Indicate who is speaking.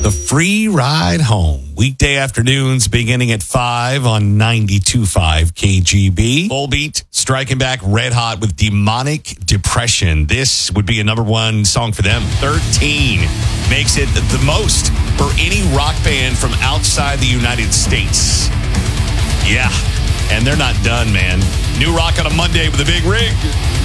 Speaker 1: The Free Ride Home. Weekday afternoons beginning at 5 on 92.5 KGB. Full Beat striking back red hot with Demonic Depression. This would be a number one song for them. 13 makes it the most for any rock band from outside the United States. Yeah, and they're not done, man. New rock on a Monday with a big rig.